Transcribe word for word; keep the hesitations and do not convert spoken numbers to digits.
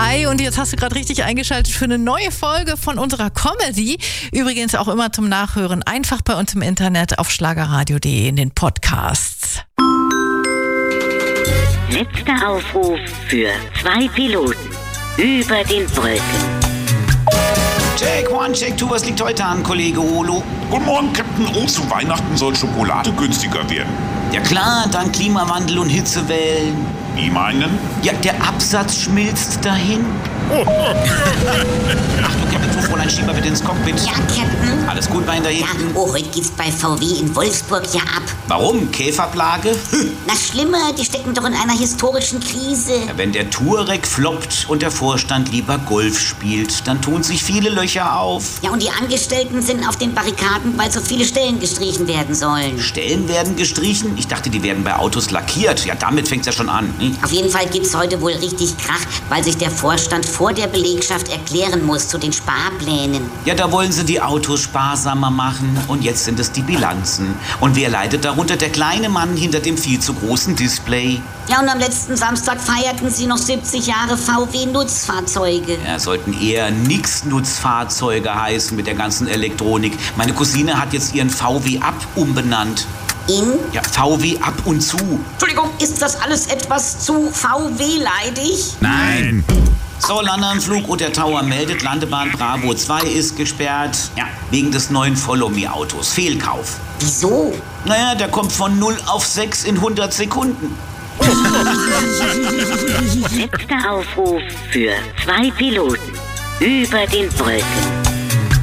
Hi, und jetzt hast du gerade richtig eingeschaltet für eine neue Folge von unserer Comedy. Übrigens auch immer zum Nachhören. Einfach bei uns im Internet auf schlagerradio punkt de in den Podcasts. Letzter Aufruf für zwei Piloten über den Wolken. Check one, check two, was liegt heute an, Kollege Olo? Guten Morgen, Captain. Oh, zu Weihnachten soll Schokolade günstiger werden. Ja klar, dank Klimawandel und Hitzewellen. Wie meinen? Ja, der Absatz schmilzt dahin. Achtung, Captain, tu Fräulein, schieb mal bitte ins Cockpit. Ja, Captain. Alles gut, Bein da Ja, hinten? oh, heute geht's bei V W in Wolfsburg ja ab. Warum? Käferplage? Na, schlimmer, die stecken doch in einer historischen Krise. Ja, wenn der Touareg floppt und der Vorstand lieber Golf spielt, dann tun sich viele Löcher auf. Ja, und die Angestellten sind auf den Barrikaden, weil so viele Stellen gestrichen werden sollen. Stellen werden gestrichen? Ich dachte, die werden bei Autos lackiert. Ja, damit fängt's ja schon an. Hm? Auf jeden Fall gibt's heute wohl richtig Krach, weil sich der Vorstand vor der Belegschaft erklären muss zu den Sparplänen. Ja, da wollen sie die Autos sparsamer machen und jetzt sind es die Bilanzen. Und wer leidet darunter? Der kleine Mann hinter dem viel zu großen Display. Ja, und am letzten Samstag feierten sie noch siebzig Jahre V W-Nutzfahrzeuge. Ja, sollten eher Nix-Nutzfahrzeuge heißen mit der ganzen Elektronik. Meine Cousine hat jetzt ihren V W Up umbenannt. In? Ja, V W ab und zu. Entschuldigung, ist das alles etwas zu V W-leidig? Nein. So, Landeanflug und der Tower meldet, Landebahn Bravo zwei ist gesperrt. Ja, wegen des neuen Follow-Me-Autos. Fehlkauf. Wieso? Naja, der kommt von null auf sechs in hundert Sekunden. Letzter Aufruf für zwei Piloten über den Wolken.